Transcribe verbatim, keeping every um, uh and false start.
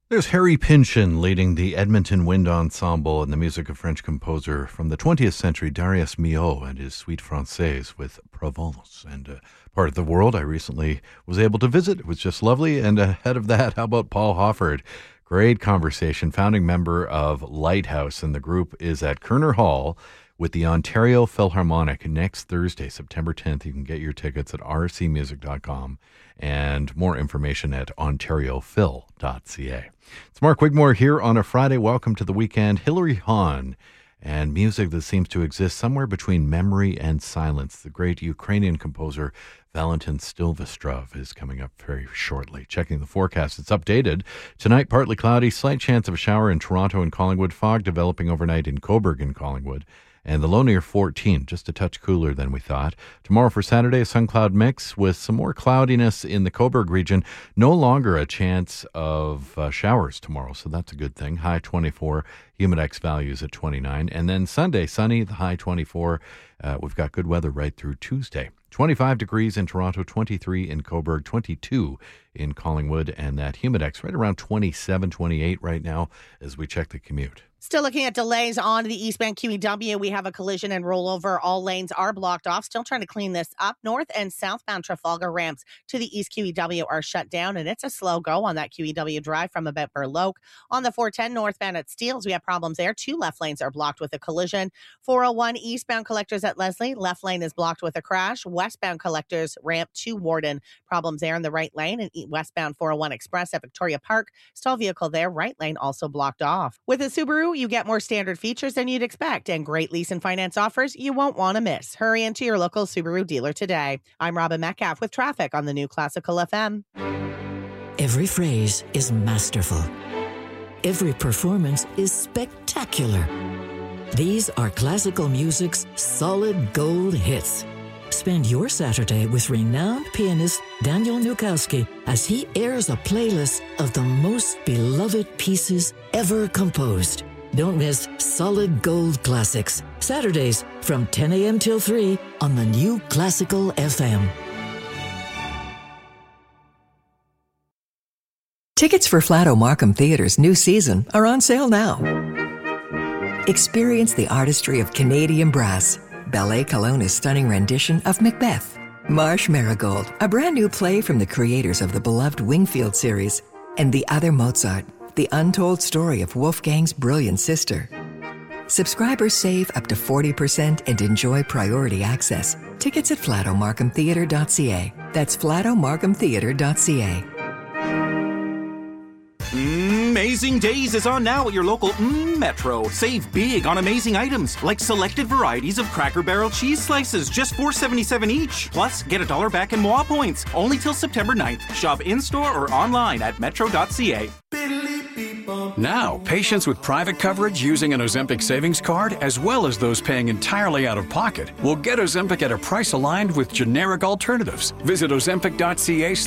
There's Harry Pynchon leading the Edmonton Wind Ensemble and the music of French composer from the twentieth century, Darius Milhaud, and his Suite Française with Provence. And uh, part of the world I recently was able to visit. It was just lovely. And ahead of that, how about Paul Hofford? Great conversation, founding member of Lighthouse, and the group is at Kerner Hall with the Ontario Philharmonic next Thursday, September tenth. You can get your tickets at r c music dot com and more information at ontario phil dot c a. It's Mark Wigmore here on a Friday. Welcome to the weekend. Hilary Hahn and music that seems to exist somewhere between memory and silence. The great Ukrainian composer Valentin Stilvestrov is coming up very shortly. Checking the forecast, it's updated. Tonight, partly cloudy, slight chance of a shower in Toronto and Collingwood, fog developing overnight in Cobourg and Collingwood, and the low near fourteen, just a touch cooler than we thought. Tomorrow for Saturday, a sun cloud mix with some more cloudiness in the Cobourg region. No longer a chance of uh, showers tomorrow, so that's a good thing. High twenty-four, humidex values at twenty-nine. And then Sunday, sunny, the high twenty-four. Uh, we've got good weather right through Tuesday. twenty-five degrees in Toronto, twenty-three in Cobourg, twenty-two in Collingwood, and that humidex right around twenty-seven, twenty-eight right now as we check the commute. Still looking at delays on the eastbound Q E W. We have a collision and rollover. All lanes are blocked off. Still trying to clean this up. North and southbound Trafalgar ramps to the east Q E W are shut down, and it's a slow go on that Q E W drive from about Burloak. On the four ten northbound at Steeles, we have problems there. Two left lanes are blocked with a collision. four oh one eastbound collectors at Leslie. Left lane is blocked with a crash. Westbound collectors ramp to Warden. Problems there in the right lane. And westbound four oh one Express at Victoria Park. Stall vehicle there. Right lane also blocked off. With a Subaru, you get more standard features than you'd expect and great lease and finance offers you won't want to miss. Hurry into your local Subaru dealer today. I'm Robin Metcalf with traffic on the new Classical F M. Every phrase is masterful. Every performance is spectacular. These are classical music's solid gold hits. Spend your Saturday with renowned pianist Daniel Nukowski as he airs a playlist of the most beloved pieces ever composed. Don't miss Solid Gold Classics, Saturdays from ten a.m. till three on the new Classical F M. Tickets for Flato Markham Theatre's new season are on sale now. Experience the artistry of Canadian brass, Ballet Kelowna's stunning rendition of Macbeth, Marsh Marigold, a brand new play from the creators of the beloved Wingfield series, and The Other Mozart, the untold story of Wolfgang's brilliant sister. Subscribers save up to forty percent and enjoy priority access. Tickets at flato markham theatre dot c a. That's flato markham theatre dot c a. Amazing Days is on now at your local mm, Metro. Save big on amazing items like selected varieties of Cracker Barrel cheese slices, just four dollars and seventy-seven cents each. Plus, get a dollar back in M O A points, only till September ninth. Shop in-store or online at metro dot c a. Now, patients with private coverage using an Ozempic savings card, as well as those paying entirely out of pocket, will get Ozempic at a price aligned with generic alternatives. Visit ozempic dot c a